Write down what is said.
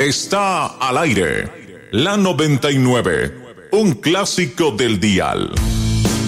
está al aire. La 99, un clásico del dial.